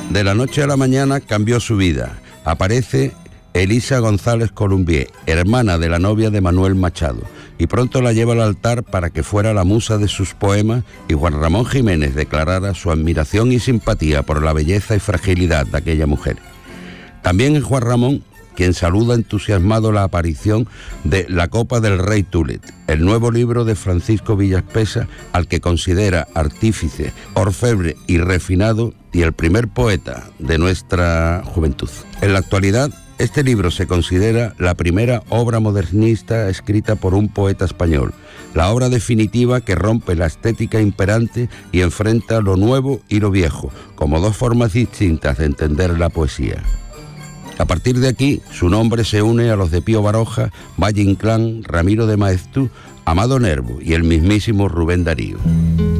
De la noche a la mañana cambió su vida. Aparece Elisa González Columbier, hermana de la novia de Manuel Machado, y pronto la lleva al altar para que fuera la musa de sus poemas y Juan Ramón Jiménez declarara su admiración y simpatía por la belleza y fragilidad de aquella mujer. También es Juan Ramón quien saluda entusiasmado la aparición de La Copa del Rey Tulet, el nuevo libro de Francisco Villaspesa, al que considera artífice, orfebre y refinado, y el primer poeta de nuestra juventud. En la actualidad, este libro se considera la primera obra modernista escrita por un poeta español, la obra definitiva que rompe la estética imperante y enfrenta lo nuevo y lo viejo, como dos formas distintas de entender la poesía. A partir de aquí, su nombre se une a los de Pío Baroja, Valle Inclán, Ramiro de Maeztu, Amado Nervo y el mismísimo Rubén Darío.